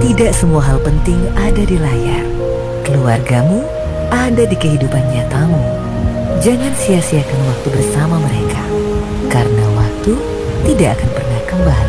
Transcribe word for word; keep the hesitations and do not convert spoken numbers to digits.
Tidak semua hal penting ada di layar. Keluargamu ada di kehidupan nyatamu. Jangan sia-siakan waktu bersama mereka, karena waktu tidak akan pernah kembali.